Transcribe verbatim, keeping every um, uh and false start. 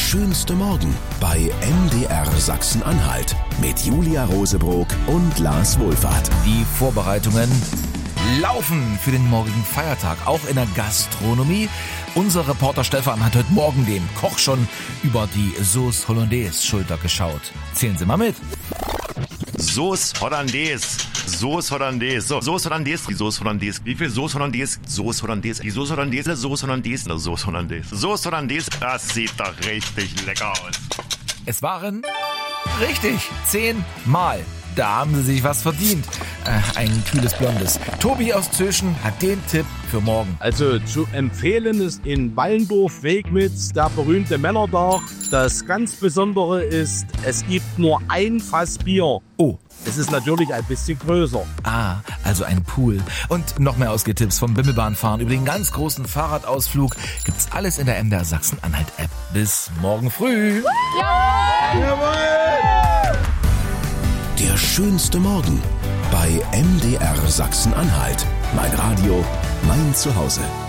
schönste Morgen bei M D R Sachsen-Anhalt mit Julia Rosebrock und Lars Wohlfahrt. Die Vorbereitungen laufen für den morgigen Feiertag, auch in der Gastronomie. Unser Reporter Stefan hat heute Morgen dem Koch schon über die Sauce Hollandaise Schulter geschaut. Zählen Sie mal mit. Sauce Hollandaise. Sauce Hollandaise. So, Sauce Hollandaise. Die Sauce Hollandaise. Wie viel Sauce Hollandaise? Sauce Hollandaise. Die Sauce Hollandaise. Sauce Hollandaise. Die Sauce Hollandaise. Sauce Hollandaise. Das sieht doch richtig lecker aus. Es waren richtig zehnmal. Da haben Sie sich was verdient. Äh, ein kühles Blondes. Tobi aus Zöschen hat den Tipp für morgen. Also zu empfehlen ist in Wallendorf-Wegnitz der berühmte Männerdach. Das ganz Besondere ist, es gibt nur ein Fass Bier. Oh. Es ist natürlich ein bisschen größer. Ah, also ein Pool. Und noch mehr Ausgehtipps vom Bimmelbahnfahren über den ganz großen Fahrradausflug gibt's alles in der M D R Sachsen-Anhalt-App. Bis morgen früh. Ja! Jawohl! Der schönste Morgen bei M D R Sachsen-Anhalt. Mein Radio, mein Zuhause.